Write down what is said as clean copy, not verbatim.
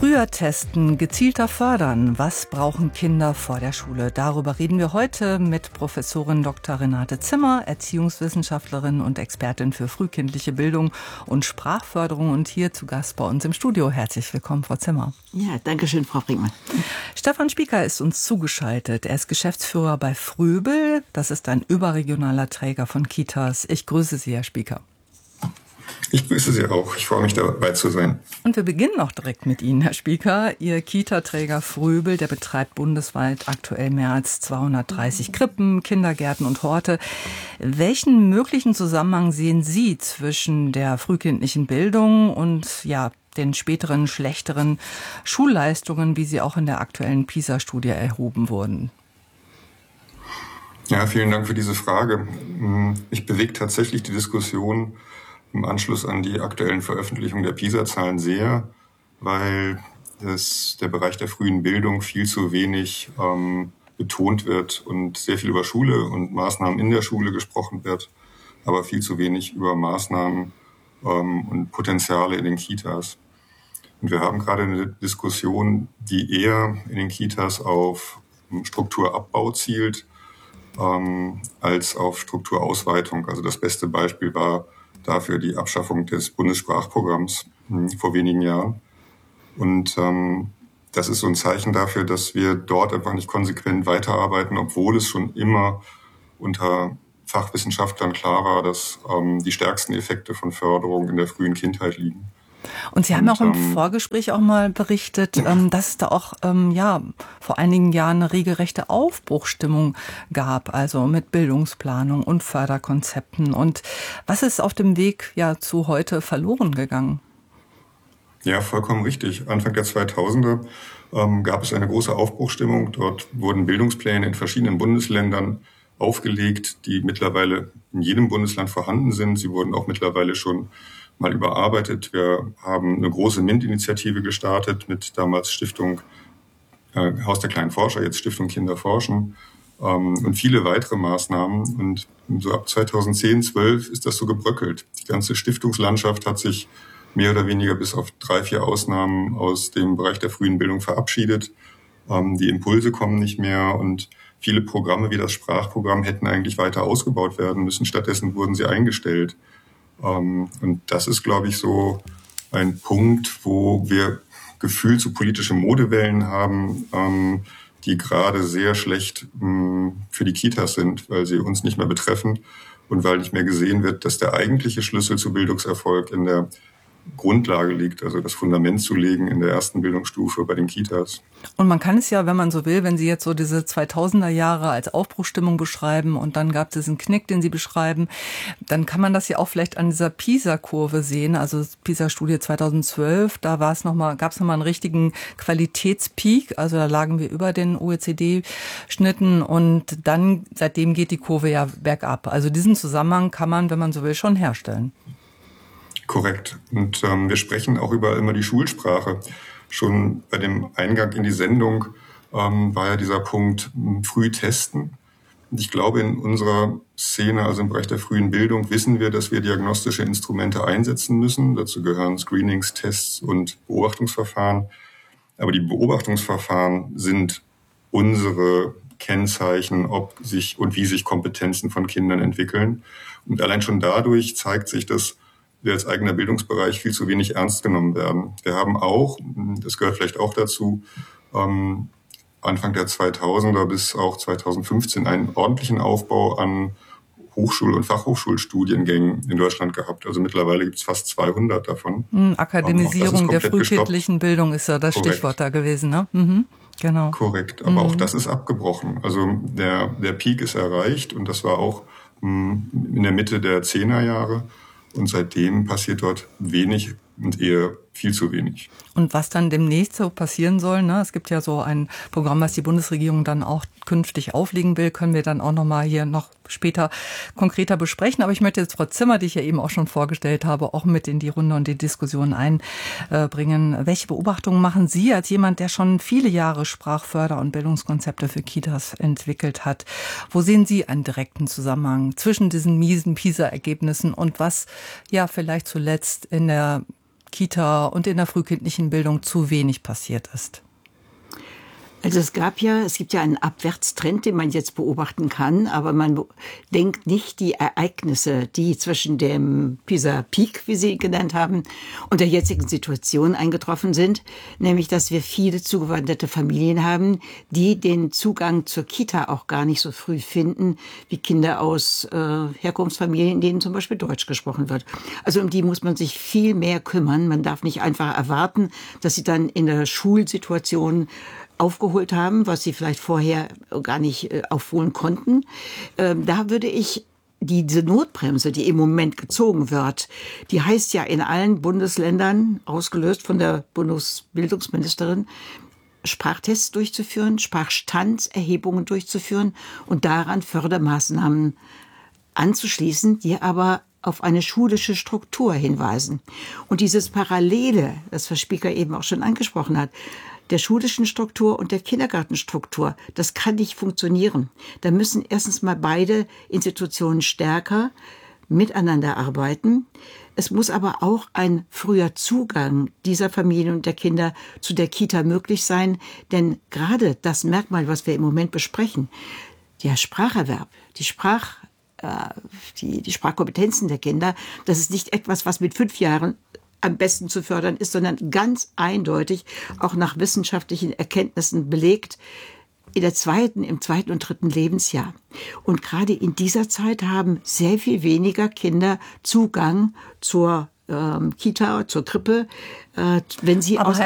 Früher testen, gezielter fördern. Was brauchen Kinder vor der Schule? Darüber reden wir heute mit Professorin Dr. Renate Zimmer, Erziehungswissenschaftlerin und Expertin für frühkindliche Bildung und Sprachförderung und hier zu Gast bei uns im Studio. Herzlich willkommen, Frau Zimmer. Ja, danke schön, Frau Brinkmann. Stefan Spieker ist uns zugeschaltet. Er ist Geschäftsführer bei Fröbel. Das ist ein überregionaler Träger von Kitas. Ich grüße Sie, Herr Spieker. Ich grüße Sie auch. Ich freue mich, dabei zu sein. Und wir beginnen auch direkt mit Ihnen, Herr Spieker. Ihr Kita-Träger Fröbel, der betreibt bundesweit aktuell mehr als 230 Krippen, Kindergärten und Horte. Welchen möglichen Zusammenhang sehen Sie zwischen der frühkindlichen Bildung und den späteren schlechteren Schulleistungen, wie sie auch in der aktuellen PISA-Studie erhoben wurden? Ja, vielen Dank für diese Frage. Ich bewege tatsächlich die Diskussion im Anschluss an die aktuellen Veröffentlichungen der PISA-Zahlen sehr, weil der Bereich der frühen Bildung viel zu wenig betont wird und sehr viel über Schule und Maßnahmen in der Schule gesprochen wird, aber viel zu wenig über Maßnahmen und Potenziale in den Kitas. Und wir haben gerade eine Diskussion, die eher in den Kitas auf Strukturabbau zielt, als auf Strukturausweitung. Also das beste Beispiel war dafür die Abschaffung des Bundessprachprogramms vor wenigen Jahren. Und das ist so ein Zeichen dafür, dass wir dort einfach nicht konsequent weiterarbeiten, obwohl es schon immer unter Fachwissenschaftlern klar war, dass die stärksten Effekte von Förderung in der frühen Kindheit liegen. Und Sie haben auch im Vorgespräch auch mal berichtet, dass es da auch vor einigen Jahren eine regelrechte Aufbruchsstimmung gab, also mit Bildungsplanung und Förderkonzepten. Und was ist auf dem Weg zu heute verloren gegangen? Ja, vollkommen richtig. Anfang der 2000er gab es eine große Aufbruchsstimmung. Dort wurden Bildungspläne in verschiedenen Bundesländern aufgelegt, die mittlerweile in jedem Bundesland vorhanden sind. Sie wurden auch mittlerweile schon mal überarbeitet. Wir haben eine große MINT-Initiative gestartet mit damals Stiftung Haus der kleinen Forscher, jetzt Stiftung Kinder forschen und viele weitere Maßnahmen. Und so ab 2010, 12 ist das so gebröckelt. Die ganze Stiftungslandschaft hat sich mehr oder weniger bis auf 3, 4 Ausnahmen aus dem Bereich der frühen Bildung verabschiedet. Die Impulse kommen nicht mehr und viele Programme wie das Sprachprogramm hätten eigentlich weiter ausgebaut werden müssen. Stattdessen wurden sie eingestellt. Und das ist, glaube ich, so ein Punkt, wo wir gefühlt so politische Modewellen haben, die gerade sehr schlecht für die Kitas sind, weil sie uns nicht mehr betreffen und weil nicht mehr gesehen wird, dass der eigentliche Schlüssel zu Bildungserfolg in der Grundlage liegt, also das Fundament zu legen in der ersten Bildungsstufe bei den Kitas. Und man kann es ja, wenn man so will, wenn Sie jetzt so diese 2000er Jahre als Aufbruchsstimmung beschreiben und dann gab es diesen Knick, den Sie beschreiben, dann kann man das ja auch vielleicht an dieser PISA-Kurve sehen, also PISA-Studie 2012, da gab es nochmal einen richtigen Qualitätspeak, also da lagen wir über den OECD-Schnitten und dann, seitdem geht die Kurve ja bergab. Also diesen Zusammenhang kann man, wenn man so will, schon herstellen. Korrekt. Und wir sprechen auch über immer die Schulsprache. Schon bei dem Eingang in die Sendung war ja dieser Punkt früh testen. Und ich glaube, in unserer Szene, also im Bereich der frühen Bildung, wissen wir, dass wir diagnostische Instrumente einsetzen müssen. Dazu gehören Screenings, Tests und Beobachtungsverfahren. Aber die Beobachtungsverfahren sind unsere Kennzeichen, ob sich und wie sich Kompetenzen von Kindern entwickeln. Und allein schon dadurch zeigt sich, dass wir als eigener Bildungsbereich viel zu wenig ernst genommen werden. Wir haben auch, das gehört vielleicht auch dazu, Anfang der 2000er bis auch 2015 einen ordentlichen Aufbau an Hochschul- und Fachhochschulstudiengängen in Deutschland gehabt. Also mittlerweile gibt es fast 200 davon. Akademisierung der frühkindlichen Bildung ist ja das Korrekt. Stichwort da gewesen, ne? Genau. Korrekt, aber auch das ist abgebrochen. Also der Peak ist erreicht und das war auch in der Mitte der 10er Jahre. Und seitdem passiert dort wenig und eher viel zu wenig. Und was dann demnächst so passieren soll, ne? Es gibt ja so ein Programm, was die Bundesregierung dann auch künftig auflegen will, können wir dann auch nochmal hier noch später konkreter besprechen. Aber ich möchte jetzt Frau Zimmer, die ich ja eben auch schon vorgestellt habe, auch mit in die Runde und die Diskussion einbringen. Welche Beobachtungen machen Sie als jemand, der schon viele Jahre Sprachförder- und Bildungskonzepte für Kitas entwickelt hat? Wo sehen Sie einen direkten Zusammenhang zwischen diesen miesen PISA-Ergebnissen und was ja vielleicht zuletzt in der Kita und in der frühkindlichen Bildung zu wenig passiert ist? Also es gibt ja einen Abwärtstrend, den man jetzt beobachten kann, aber man denkt nicht die Ereignisse, die zwischen dem PISA-Peak, wie Sie genannt haben, und der jetzigen Situation eingetroffen sind, nämlich dass wir viele zugewanderte Familien haben, die den Zugang zur Kita auch gar nicht so früh finden, wie Kinder aus Herkunftsfamilien, in denen zum Beispiel Deutsch gesprochen wird. Also um die muss man sich viel mehr kümmern. Man darf nicht einfach erwarten, dass sie dann in der Schulsituation aufgeholt haben, was sie vielleicht vorher gar nicht aufholen konnten. Da würde ich diese Notbremse, die im Moment gezogen wird, die heißt ja in allen Bundesländern, ausgelöst von der Bundesbildungsministerin, Sprachtests durchzuführen, Sprachstandserhebungen durchzuführen und daran Fördermaßnahmen anzuschließen, die aber auf eine schulische Struktur hinweisen. Und dieses Parallele, das Frau Spieker eben auch schon angesprochen hat, der schulischen Struktur und der Kindergartenstruktur, das kann nicht funktionieren. Da müssen erstens mal beide Institutionen stärker miteinander arbeiten. Es muss aber auch ein früher Zugang dieser Familien und der Kinder zu der Kita möglich sein, denn gerade das Merkmal, was wir im Moment besprechen, der Spracherwerb, die Sprachkompetenzen der Kinder, das ist nicht etwas, was mit 5 Jahren am besten zu fördern ist, sondern ganz eindeutig auch nach wissenschaftlichen Erkenntnissen belegt im zweiten und dritten Lebensjahr. Und gerade in dieser Zeit haben sehr viel weniger Kinder Zugang zur Kita, zur Krippe, wenn sie aus